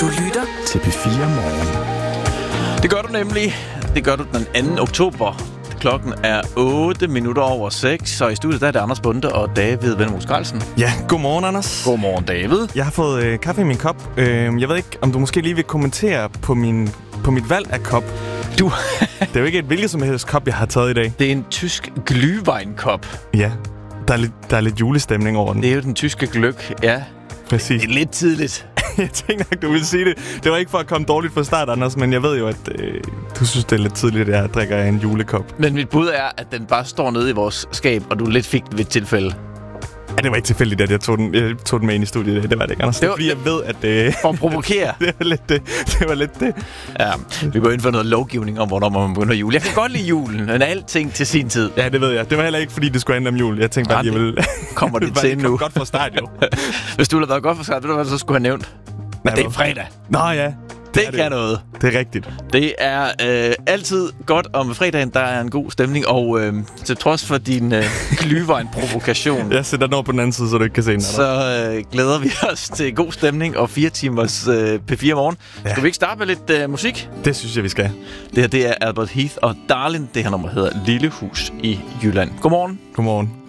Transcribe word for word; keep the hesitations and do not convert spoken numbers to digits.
Du lytter til P fire Morgen. Det gør du nemlig. Det gør du den anden oktober. Klokken er otte minutter over seks, og i studiet der er det Anders Bonde og David Vennemus Carlsen. Ja, godmorgen, Anders. Godmorgen, David. Jeg har fået øh, kaffe i min kop. Øh, jeg ved ikke, om du måske lige vil kommentere på, min, på mit valg af kop. Du... Det er jo ikke et hvilket som helst kop, jeg har taget i dag. Det er en tysk glühwein-kop. Ja, der er, lidt, der er lidt julestemning over den. Det er jo den tyske gløk, ja. Præcis. Det er lidt tidligt. Jeg tænkte nok, du ville sige det. Det var ikke for at komme dårligt fra start, Anders, men jeg ved jo, at øh, du synes, det er lidt tidligt, at jeg drikker af en julekop. Men mit bud er, at den bare står nede i vores skab, og du lidt fik den ved et tilfælde. Ja, det var ikke tilfældigt, at jeg tog den, jeg tog den med ind i studiet. Det var det ikke, Anders. Det var, fordi jeg ved, at... Øh, for at provokere. det var lidt det. Det var lidt det. Ja, vi går ind for noget lovgivning om, hvornår man begynder jul. Jeg kan godt lide julen, men alting til sin tid. Ja, det ved jeg. Det var heller ikke, fordi det skulle handle om jul. Jeg tænkte bare, at jeg ville... Kommer det til nu? Godt fra start, jo. Hvis du ville have været godt fra start, ved du hvad, så skulle have nævnt? Men det er fredag. Nå ja. Det, det kan noget. Det er rigtigt. Det er øh, altid godt om fredagen, der er en god stemning, og øh, til trods for din øh, glühwein-provokation... Jeg sætter den over på den anden side, så du ikke kan se den. Så øh, glæder vi os til god stemning og fire timers øh, P fire morgen. Ja. Skal vi ikke starte med lidt øh, musik? Det synes jeg, vi skal. Det her, det er Albert Heath og Darlin. Det her nummer hedder Lille Hus i Jylland. Godmorgen. Godmorgen.